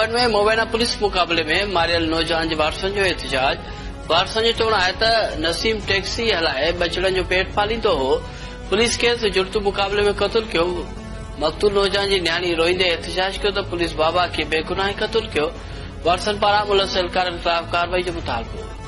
खंड में मोबैना पुलिस मुक़ाबले में मारियल नौजवान जे वारसनि जो एहतजाज। वारसनि जो चवणु आहे त नसीम टैक्सी हलाए बचड़नि जो पेट पालींदो हो। पुलिस खेसि जुड़तू मुक़ाबले में क़तल कयो। मक़तूल नौजवान जी न्याणी रोईंदे एहतजाज कयो त पुलिस बाबा खे बेगुनाह क़तल कयो। वारसनि पारां मुलसिल एहलकारनि ख़िलाफ़ कार्रवाई जो मुतालबो।